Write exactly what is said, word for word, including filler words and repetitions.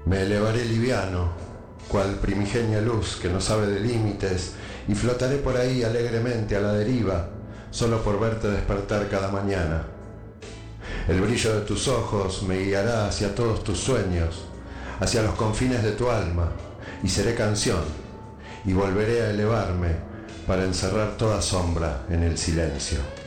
Me elevaré liviano, cual primigenia luz que no sabe de límites, y flotaré por ahí alegremente a la deriva, solo por verte despertar cada mañana. El brillo de tus ojos me guiará hacia todos tus sueños, hacia los confines de tu alma, y seré canción, y volveré a elevarme para encerrar toda sombra en el silencio.